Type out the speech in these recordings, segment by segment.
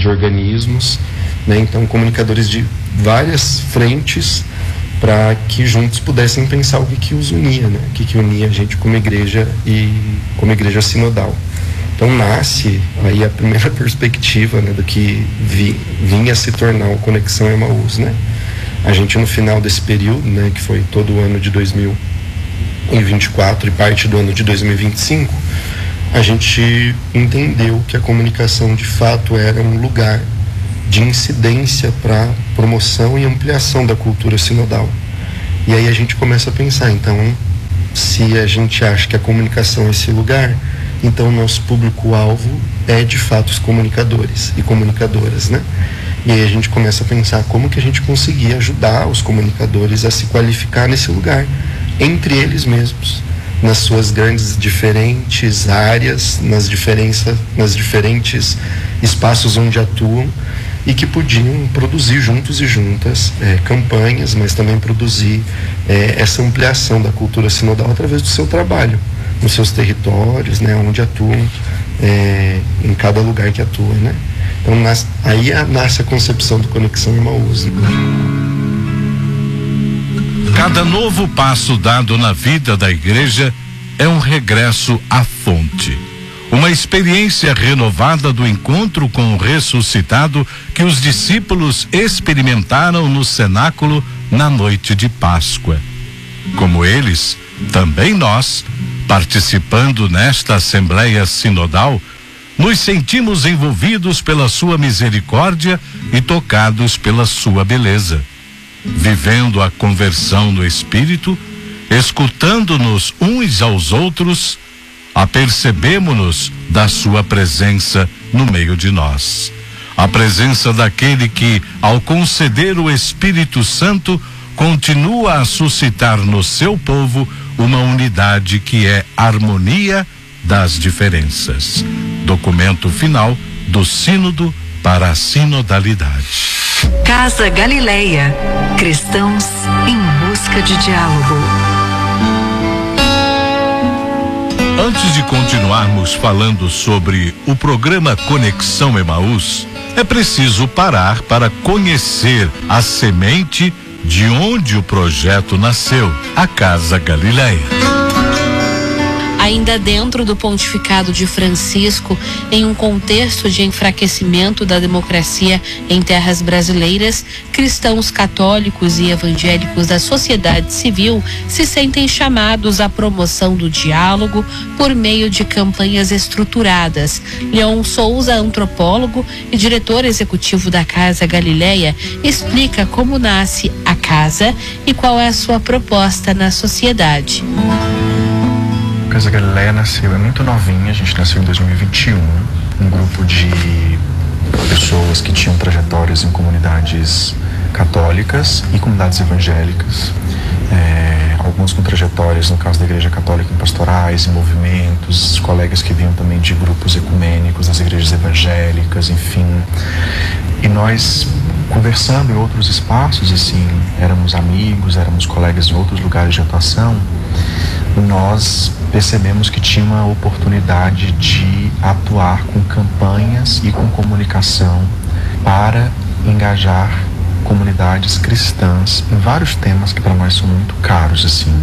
de organismos, né? Então, comunicadores de várias frentes para que juntos pudessem pensar o que os unia, né? O que unia a gente como igreja e como igreja sinodal. Então nasce aí a primeira perspectiva, né, do que vinha a se tornar o Conexão Emaús, né? A gente no final desse período, né, que foi todo o ano de 2024 e parte do ano de 2025, a gente entendeu que a comunicação de fato era um lugar de incidência para promoção e ampliação da cultura sinodal. E aí a gente começa a pensar, então, se a gente acha que a comunicação é esse lugar, então o nosso público-alvo é de fato os comunicadores e comunicadoras, né? E aí a gente começa a pensar como que a gente conseguia ajudar os comunicadores a se qualificar nesse lugar, entre eles mesmos, nas suas grandes diferentes áreas, nas diferentes espaços onde atuam, e que podiam produzir juntos e juntas campanhas, mas também produzir essa ampliação da cultura sinodal através do seu trabalho, nos seus territórios, né, onde atuam, em cada lugar que atuam, né? Então aí nasce a concepção do Conexão Emaús. Cada novo passo dado na vida da igreja é um regresso à fonte. Uma experiência renovada do encontro com o ressuscitado que os discípulos experimentaram no cenáculo na noite de Páscoa. Como eles, também nós, participando nesta Assembleia Sinodal, nos sentimos envolvidos pela sua misericórdia e tocados pela sua beleza. Vivendo a conversão no Espírito, escutando-nos uns aos outros, apercebemo-nos da sua presença no meio de nós. A presença daquele que, ao conceder o Espírito Santo, continua a suscitar no seu povo uma unidade que é harmonia das diferenças. Documento final do Sínodo para a Sinodalidade. Casa Galileia. Cristãos em busca de diálogo. Antes de continuarmos falando sobre o programa Conexão Emaús, é preciso parar para conhecer a semente de onde o projeto nasceu, a Casa Galileia. Ainda dentro do pontificado de Francisco, em um contexto de enfraquecimento da democracia em terras brasileiras, cristãos católicos e evangélicos da sociedade civil se sentem chamados à promoção do diálogo por meio de campanhas estruturadas. Leon Souza, antropólogo e diretor executivo da Casa Galileia, explica como nasce a casa e qual é a sua proposta na sociedade. A Casa Galileia nasceu, é muito novinha, a gente nasceu em 2021, um grupo de pessoas que tinham trajetórias em comunidades católicas e comunidades evangélicas, alguns com trajetórias, no caso da Igreja Católica, em pastorais, em movimentos, colegas que vinham também de grupos ecumênicos, das igrejas evangélicas, enfim. E nós, conversando em outros espaços, assim, éramos amigos, éramos colegas em outros lugares de atuação, nós percebemos que tinha uma oportunidade de atuar com campanhas e com comunicação para engajar comunidades cristãs em vários temas que para nós são muito caros, assim,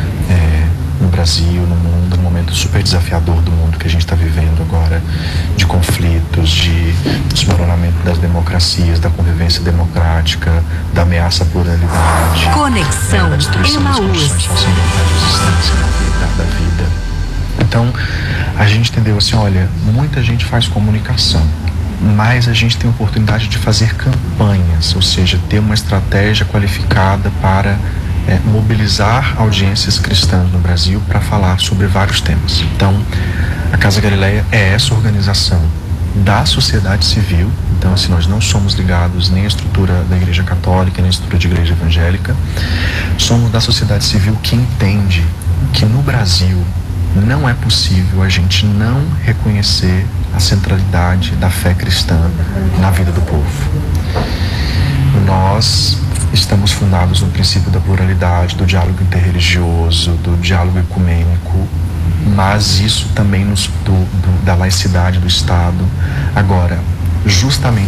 no Brasil, no mundo, no momento super desafiador do mundo que a gente está vivendo agora, de conflitos, de desmoronamento das democracias, da convivência democrática, da ameaça à pluralidade, Conexão da destruição das condições socioambientais de existência da vida. Então, a gente entendeu assim, olha, muita gente faz comunicação, mas a gente tem a oportunidade de fazer campanhas, ou seja, ter uma estratégia qualificada para mobilizar audiências cristãs no Brasil para falar sobre vários temas. Então, a Casa Galileia é essa organização da sociedade civil. Então, assim, nós não somos ligados nem à estrutura da Igreja Católica, nem à estrutura de Igreja Evangélica. Somos da sociedade civil que entende que no Brasil não é possível a gente não reconhecer a centralidade da fé cristã na vida do povo. Nós estamos fundados no princípio da pluralidade, do diálogo interreligioso, do diálogo ecumênico, mas isso também da laicidade do Estado. Agora, justamente